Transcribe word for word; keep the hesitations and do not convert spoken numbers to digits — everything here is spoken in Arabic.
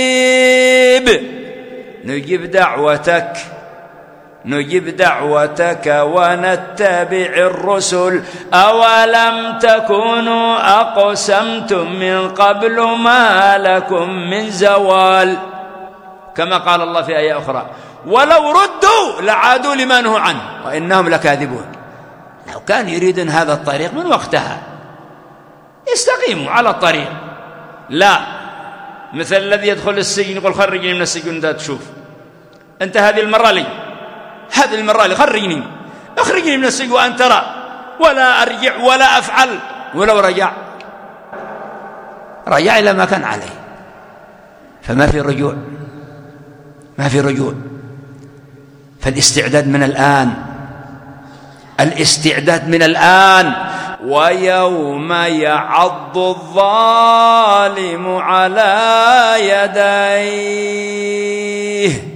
نجيب دعوتك نجيب دعوتك ونتبع الرسل أولم تكونوا أقسمتم من قبل ما لكم من زوال، كما قال الله في آية أخرى ولو ردوا لعادوا لما نهوا عنه وإنهم لكاذبون. لو كان يريدون هذا الطريق من وقتها يستقيموا على الطريق، لا مثل الذي يدخل السجن يقول خرجني من السجن، انت تشوف انت هذه المرة لي هذه المرة لي خرجني اخرجني من السجن وأن ترى ولا أرجع ولا أفعل. ولو رجع رجع إلى ما كان عليه، فما في رجوع ما في رجوع. فالاستعداد من الآن الاستعداد من الآن. ويوم يعض الظالم على يديه